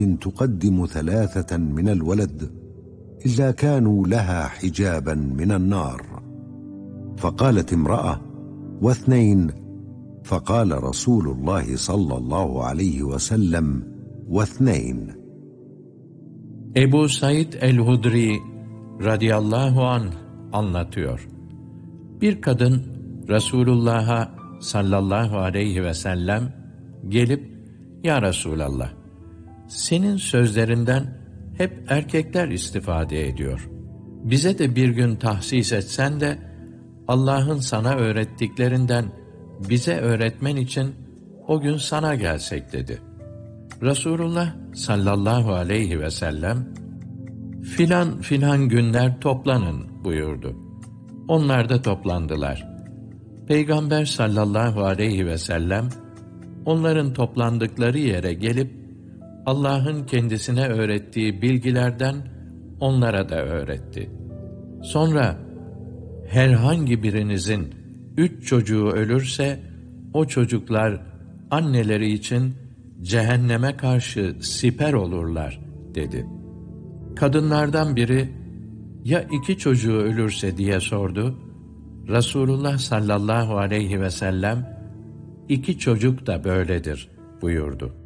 تقدم 3 من الولد إلا كانوا لها حجابا من النار. فقالت امرأة: و2؟ فقال رسول الله صلى الله عليه وسلم: و2. Ebu Said el-Hudri radıyallahu anh anlatıyor. Bir kadın Resulullah'a sallallahu aleyhi ve sellem gelip, "Ya Resulallah, senin sözlerinden hep erkekler istifade ediyor. Bize de bir gün tahsis etsen de Allah'ın sana öğrettiklerinden bize öğretmen için o gün sana gelsek," dedi. Resulullah sallallahu aleyhi ve sellem, "Filan filan günler toplanın," buyurdu. Onlar da toplandılar. Peygamber sallallahu aleyhi ve sellem, onların toplandıkları yere gelip, Allah'ın kendisine öğrettiği bilgilerden onlara da öğretti. Sonra, herhangi birinizin 3 çocuğu ölürse, o çocuklar anneleri için cehenneme karşı siper olurlar, dedi. Kadınlardan biri, "Ya 2 çocuğu ölürse?" diye sordu. Resulullah sallallahu aleyhi ve sellem, "2 çocuk da böyledir," buyurdu.